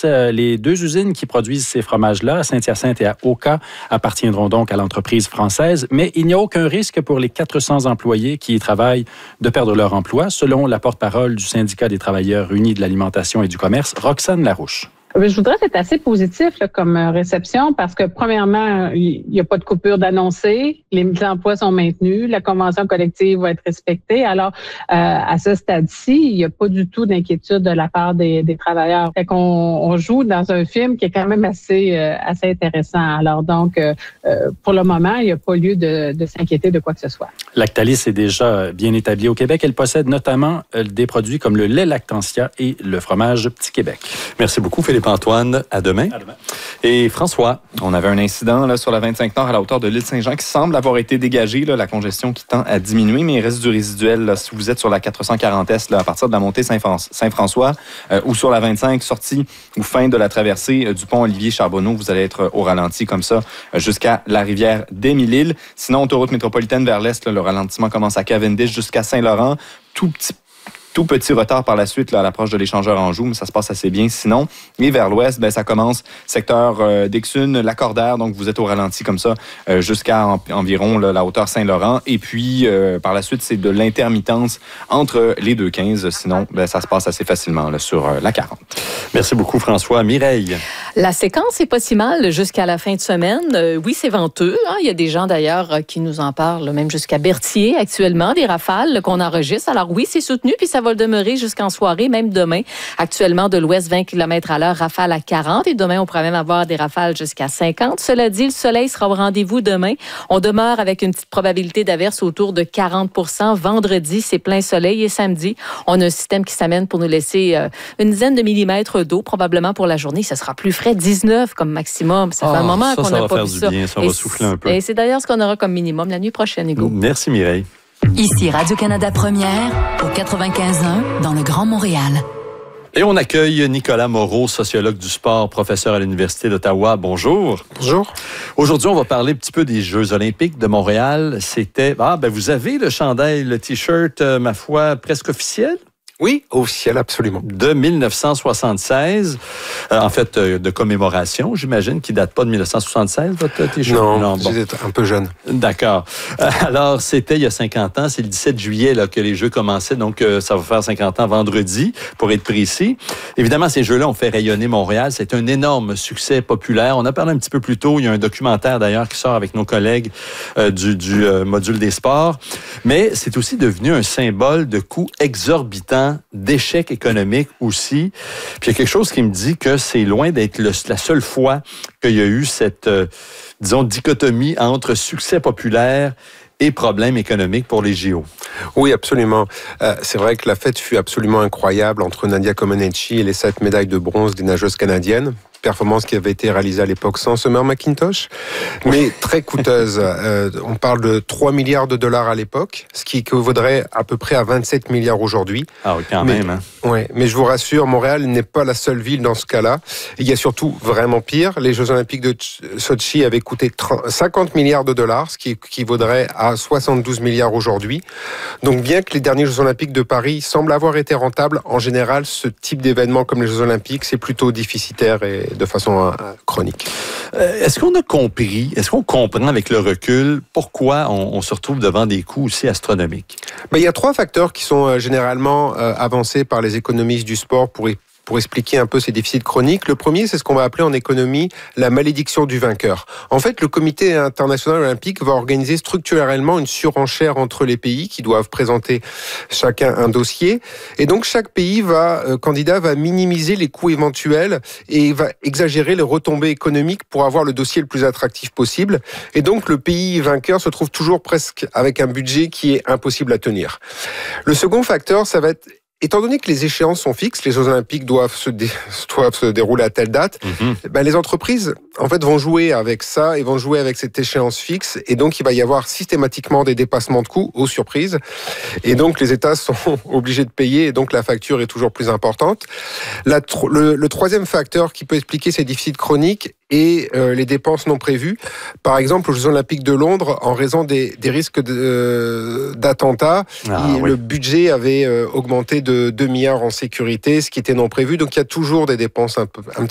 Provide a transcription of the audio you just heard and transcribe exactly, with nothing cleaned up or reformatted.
Lactalis. Euh, les deux usines qui produisent ces fromages-là, à Saint-Hyacinthe et à Oka, appartiendront donc à l'entreprise française, mais il n'y a aucun risque pour les quatre cents employés qui y travaillent de perdre leur emploi, selon la porte-parole du syndicat des travailleurs unis de l'alimentation et du commerce, Roxane Larouche. Je voudrais que c'est assez positif là, comme réception parce que, premièrement, il n'y a pas de coupure d'annoncer, les emplois sont maintenus, la convention collective va être respectée. Alors, euh, à ce stade-ci, il n'y a pas du tout d'inquiétude de la part des, des travailleurs. Fait qu'on on joue dans un film qui est quand même assez, euh, assez intéressant. Alors donc, euh, pour le moment, il n'y a pas lieu de, de s'inquiéter de quoi que ce soit. Lactalis est déjà bien établie au Québec. Elle possède notamment des produits comme le lait Lactantia et le fromage Petit Québec. Merci beaucoup, Philippe Antoine, à demain. À demain. Et François. On avait un incident là, sur la vingt-cinq Nord à la hauteur de l'île Saint-Jean qui semble avoir été dégagé. Là, la congestion qui tend à diminuer, mais il reste du résiduel. Là, si vous êtes sur la quatre cent quarante Est, là, à partir de la montée Saint-François, euh, ou sur la vingt-cinq, sortie ou fin de la traversée euh, du pont Olivier-Charbonneau, vous allez être au ralenti comme ça euh, jusqu'à la rivière d'Émile-Île. Sinon, autoroute métropolitaine vers l'Est, là, le ralentissement commence à Cavendish jusqu'à Saint-Laurent. Tout petit Tout petit retard par la suite là, à l'approche de l'échangeur Anjou, mais ça se passe assez bien. Sinon, et vers l'ouest, ben, ça commence secteur euh, d'Exune, Lacordaire, donc vous êtes au ralenti comme ça euh, jusqu'à en, environ là, la hauteur Saint-Laurent. Et puis, euh, par la suite, c'est de l'intermittence entre les deux quinze. Sinon, ben, ça se passe assez facilement là, sur euh, la quarante. Merci beaucoup, François. Mireille. La séquence est pas si mal jusqu'à la fin de semaine. Euh, oui, c'est venteux. Hein? Il y a des gens d'ailleurs qui nous en parlent, même jusqu'à Berthier actuellement, des rafales là, qu'on enregistre. Alors oui, c'est soutenu, puis ça va le demeurer jusqu'en soirée, même demain. Actuellement, de l'ouest, vingt kilomètres à l'heure, rafale à quarante. Et demain, on pourrait même avoir des rafales jusqu'à cinquante. Cela dit, le soleil sera au rendez-vous demain. On demeure avec une petite probabilité d'averse autour de quarante pour cent. Vendredi, c'est plein soleil. Et samedi, on a un système qui s'amène pour nous laisser euh, une dizaine de millimètres d'eau, probablement pour la journée. Ça sera plus frais, dix-neuf comme maximum. Ça fait oh, un moment ça, qu'on n'a pas vu ça. Bien, ça va souffler un peu. Et c'est d'ailleurs ce qu'on aura comme minimum la nuit prochaine, Hugo. Merci, Mireille. Ici Radio-Canada Première, au quatre-vingt-quinze un, dans le Grand Montréal. Et on accueille Nicolas Moreau, sociologue du sport, professeur à l'Université d'Ottawa. Bonjour. Bonjour. Aujourd'hui, on va parler un petit peu des Jeux olympiques de Montréal. C'était... Ah, ben vous avez le chandail, le T-shirt, euh, ma foi, presque officiel? Oui, officiel, absolument. De mille neuf cent soixante-seize, euh, en fait, euh, de commémoration, j'imagine, qui date pas de mille neuf cent soixante-seize, votre t-shirt? Non, non bon. J'étais un peu jeune. D'accord. Euh, alors, c'était il y a cinquante ans, c'est le dix-sept juillet là, que les Jeux commençaient, donc euh, ça va faire cinquante ans vendredi, pour être précis. Évidemment, ces Jeux-là ont fait rayonner Montréal. C'est un énorme succès populaire. On a parlé un petit peu plus tôt, il y a un documentaire d'ailleurs qui sort avec nos collègues euh, du, du euh, module des sports. Mais c'est aussi devenu un symbole de coûts exorbitants, d'échecs économiques aussi. Puis il y a quelque chose qui me dit que c'est loin d'être le, la seule fois qu'il y a eu cette, euh, disons, dichotomie entre succès populaire et problèmes économiques pour les J O. Oui, absolument. Euh, c'est vrai que la fête fut absolument incroyable entre Nadia Comaneci et les sept médailles de bronze des nageuses canadiennes. Performance qui avait été réalisée à l'époque sans Summer McIntosh, mais très coûteuse. Euh, on parle de trois milliards de dollars à l'époque, ce qui équivaudrait à peu près à vingt-sept milliards aujourd'hui. Ah oui, quand mais, même. Hein. Ouais, mais je vous rassure, Montréal n'est pas la seule ville dans ce cas-là. Il y a surtout vraiment pire. Les Jeux Olympiques de Sochi avaient coûté cinquante milliards de dollars, ce qui équivaudrait à soixante-douze milliards aujourd'hui. Donc bien que les derniers Jeux Olympiques de Paris semblent avoir été rentables, en général, ce type d'événement comme les Jeux Olympiques, c'est plutôt déficitaire et de façon euh, chronique. Euh, est-ce qu'on a compris, est-ce qu'on comprend avec le recul pourquoi on, on se retrouve devant des coûts aussi astronomiques? Ben, il y a trois facteurs qui sont euh, généralement euh, avancés par les économistes du sport pour y pour expliquer un peu ces déficits chroniques. Le premier, c'est ce qu'on va appeler en économie la malédiction du vainqueur. En fait, le Comité international olympique va organiser structurellement une surenchère entre les pays qui doivent présenter chacun un dossier. Et donc, chaque pays va, euh, candidat va minimiser les coûts éventuels et va exagérer les retombées économiques pour avoir le dossier le plus attractif possible. Et donc, le pays vainqueur se trouve toujours presque avec un budget qui est impossible à tenir. Le second facteur, ça va être étant donné que les échéances sont fixes, les Jeux Olympiques doivent se, dé, doivent se dérouler à telle date, mm-hmm. ben les entreprises en fait vont jouer avec ça et vont jouer avec cette échéance fixe, et donc il va y avoir systématiquement des dépassements de coûts aux surprises, et donc les États sont obligés de payer, et donc la facture est toujours plus importante. La, le, le troisième facteur qui peut expliquer ces déficits chroniques et euh, les dépenses non prévues. Par exemple, aux Jeux Olympiques de Londres, en raison des, des risques de, euh, d'attentats, ah, il, oui. le budget avait euh, augmenté de deux milliards en sécurité, ce qui était non prévu. Donc, il y a toujours des dépenses un, peu, un petit